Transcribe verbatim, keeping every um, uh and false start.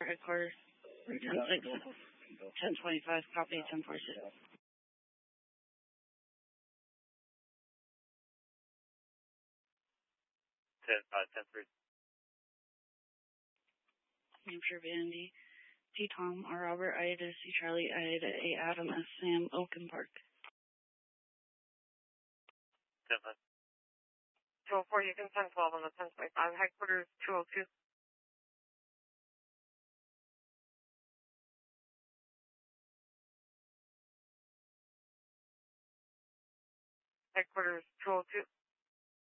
headquarters. ten twenty-five, copy, ten forty-six. ten five, ten three. New Hampshire, Vandy, T Tom, R Robert, Ida, C Charlie, Ida, A Adam, S Sam, Oaken Park. ten five. two oh four, you can ten twelve on the ten twenty-five, headquarters two oh two. Headquarters two oh two.